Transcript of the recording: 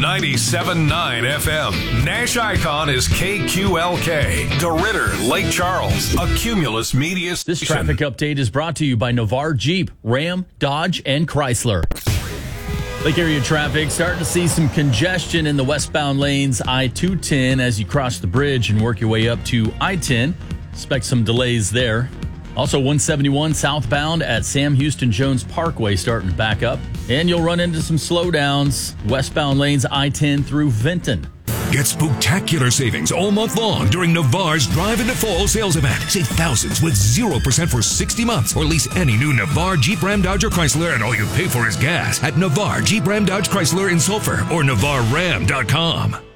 97.9 FM. Nash Icon is KQLK. DeRidder, Lake Charles, a Cumulus Media station. This traffic update is brought to you by Navarre Jeep, Ram, Dodge, and Chrysler. Lake area traffic starting to see some congestion in the westbound lanes, I-210 as you cross the bridge and work your way up to I-10. Expect some delays there. Also 171 southbound at Sam Houston Jones Parkway starting to back up. And you'll run into some slowdowns. Westbound lanes I-10 through Vinton. Get spooktacular savings all month long during Navarre's Drive into Fall sales event. Save thousands with 0% for 60 months or lease any new Navarre, Jeep, Ram, Dodge, or Chrysler, and all you pay for is gas at Navarre, Jeep, Ram, Dodge, Chrysler in Sulphur or NavarreRam.com.